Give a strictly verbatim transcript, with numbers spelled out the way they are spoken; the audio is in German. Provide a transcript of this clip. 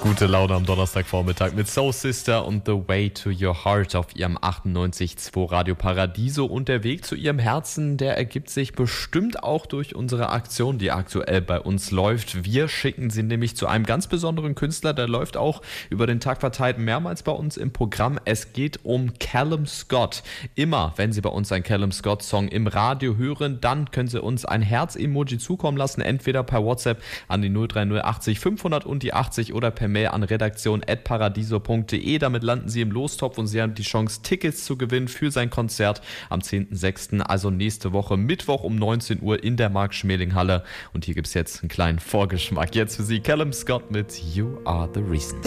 Gute Laune am Donnerstagvormittag mit Soul Sister und The Way to Your Heart auf ihrem achtundneunzig Komma zwei Radio Paradiso. Und der Weg zu ihrem Herzen, der ergibt sich bestimmt auch durch unsere Aktion, die aktuell bei uns läuft. Wir schicken sie nämlich zu einem ganz besonderen Künstler, der läuft auch über den Tag verteilt mehrmals bei uns im Programm. Es geht um Callum Scott. Immer, wenn Sie bei uns einen Callum Scott-Song im Radio hören, dann können Sie uns ein Herz-Emoji zukommen lassen, entweder per WhatsApp an die null drei null achtzig fünfhundert und die achtzig oder per Mail an redaktion at paradiso punkt de. Damit landen Sie im Lostopf und Sie haben die Chance, Tickets zu gewinnen für sein Konzert am zehnten sechsten, also nächste Woche Mittwoch um neunzehn Uhr in der Mark-Schmeling-Halle. Und hier gibt es jetzt einen kleinen Vorgeschmack. Jetzt für Sie Callum Scott mit You Are The Reason.